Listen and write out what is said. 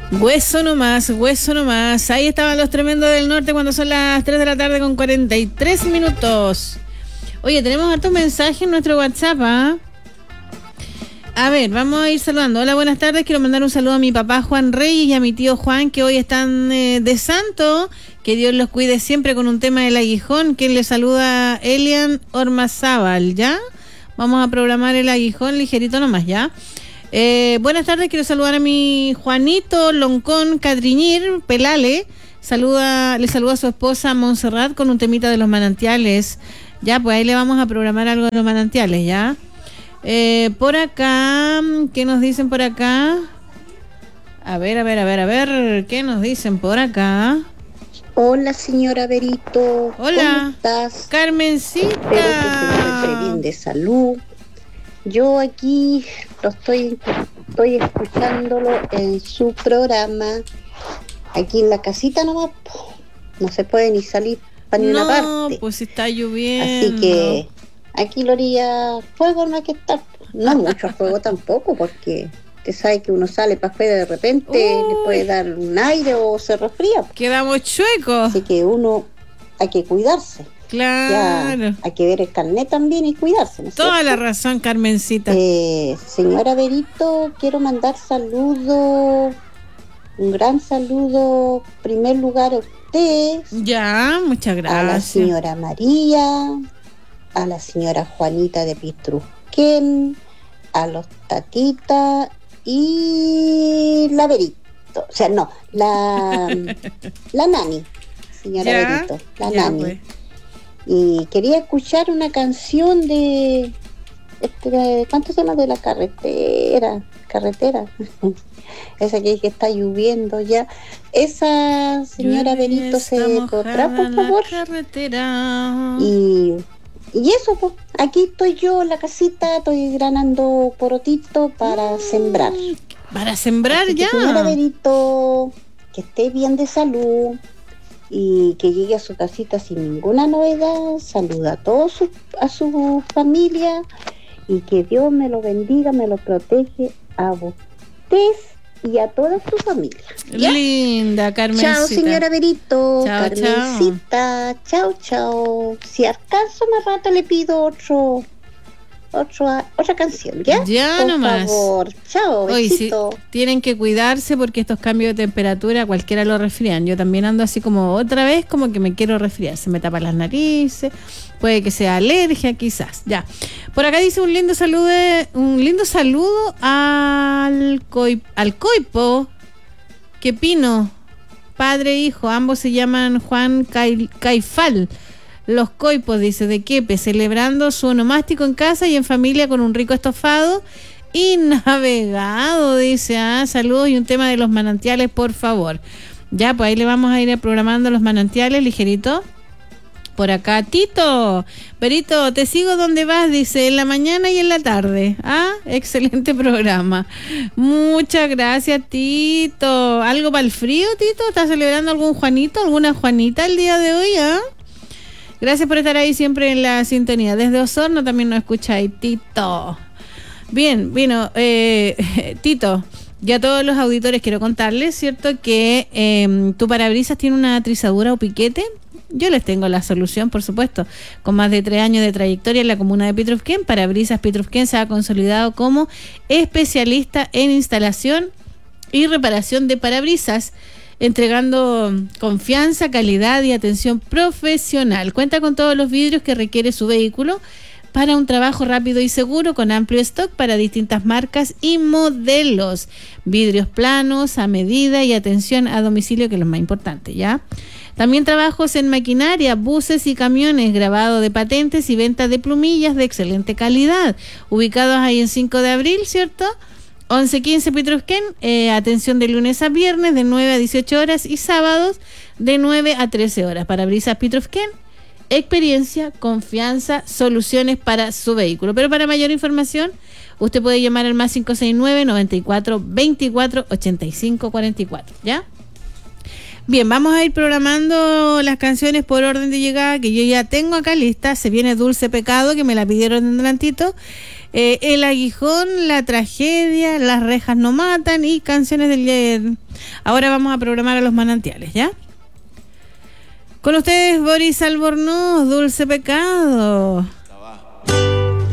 Hueso nomás, hueso nomás. Ahí estaban los tremendos del norte cuando son las 3 de la tarde con 43 minutos. Oye, tenemos hartos mensajes en nuestro WhatsApp, ¿ah? A ver, vamos a ir saludando. Hola, buenas tardes. Quiero mandar un saludo a mi papá Juan Reyes y a mi tío Juan, que hoy están de santo. Que Dios los cuide siempre con un tema del aguijón. Quien le saluda, Elian Ormazábal, ¿ya? Vamos a programar el aguijón ligerito nomás, ¿ya? Buenas tardes, quiero saludar a mi Juanito Loncón Cadriñir Pelale. Le saluda a su esposa Montserrat con un temita de los manantiales. Ya, pues ahí le vamos a programar algo de los manantiales, ¿ya? Por acá, ¿qué nos dicen por acá? A ver, ¿qué nos dicen por acá? Hola, señora Berito. Hola. ¿Cómo estás? Carmencita. Espero que se encuentre bien de salud. Yo aquí estoy escuchándolo en su programa, aquí en la casita nomás, no se puede ni salir para ni una parte. No, pues está lloviendo. Así que aquí lo haría fuego, no hay que estar, no mucho fuego tampoco, porque usted sabe que uno sale para afuera de repente, le puede dar un aire o se resfría. Quedamos chuecos. Así que uno hay que cuidarse. Claro. Ya, hay que ver el carnet también y cuidarse, ¿no es Toda cierto? la razón, Carmencita. Señora Berito, quiero mandar saludos, un gran saludo, en primer lugar a usted. Ya, muchas gracias. A la señora María, a la señora Juanita de Pitrusquén, a los Tatita y la Berito. O sea, no, la Nani, señora ya, Berito, la ya, Nani. pues. Y quería escuchar una canción de ¿cuánto se llama? De la carretera esa que está lloviendo ya, esa señora Berito se podrá, por favor. Carretera. Y eso, pues, aquí estoy yo en la casita, estoy granando porotito para sembrar. Para sembrar. Así ya. Señora Berito, que esté bien de salud y que llegue a su casita sin ninguna novedad. Saluda a todos a su familia y que Dios me lo bendiga, me lo protege a usted y a toda su familia. ¿Ya? Linda, Carmencita. Chao, señora Berito. Chao, Carmencita. Chao. Si alcanzo más rato le pido otra canción, ¿ya? Ya por nomás. Por favor. Chao, besito. Hoy sí, tienen que cuidarse porque estos cambios de temperatura cualquiera lo resfrían. Yo también ando así como otra vez, como que me quiero resfriar. Se me tapan las narices, puede que sea alergia quizás. Ya. Por acá dice un lindo saludo al Coipo, que Pino, padre e hijo, ambos se llaman Juan Caifal. Los Coipos, dice, de Quepe, celebrando su onomástico en casa y en familia con un rico estofado y navegado, dice. Saludos y un tema de los manantiales, por favor. Ya, pues ahí le vamos a ir programando los manantiales, ligerito. Por acá, Tito, Berito, te sigo donde vas, dice, en la mañana y en la tarde. Excelente programa. Muchas gracias, Tito. ¿Algo para el frío, Tito? ¿Estás celebrando algún Juanito, alguna Juanita el día de hoy, Gracias por estar ahí siempre en la sintonía. Desde Osorno también nos escucháis, Tito. Bien, bueno, Tito, ya a todos los auditores quiero contarles, ¿cierto? Que tu parabrisas tiene una trizadura o piquete. Yo les tengo la solución, por supuesto. Con más de 3 años de trayectoria en la comuna de Pitrusquén, Parabrisas Pitrusquén se ha consolidado como especialista en instalación y reparación de parabrisas, entregando confianza, calidad y atención profesional. Cuenta con todos los vidrios que requiere su vehículo para un trabajo rápido y seguro, con amplio stock para distintas marcas y modelos. Vidrios planos, a medida y atención a domicilio, que es lo más importante, ¿ya? También trabajos en maquinaria, buses y camiones, grabado de patentes y venta de plumillas de excelente calidad. Ubicados ahí en 5 de abril, ¿cierto? 1115 Pitrusquén, atención de lunes a viernes de 9 a 18 horas y sábados de 9 a 13 horas. Parabrisas Pitrusquén, experiencia, confianza, soluciones para su vehículo. Pero para mayor información, usted puede llamar al más 569 94 24 85 44, ¿ya? Bien, vamos a ir programando las canciones por orden de llegada, que yo ya tengo acá lista. Se viene Dulce Pecado, que me la pidieron en delantito. El Aguijón, La Tragedia, Las Rejas No Matan y canciones Ahora vamos a programar a los manantiales, ¿ya? Con ustedes, Boris Albornoz, Dulce Pecado.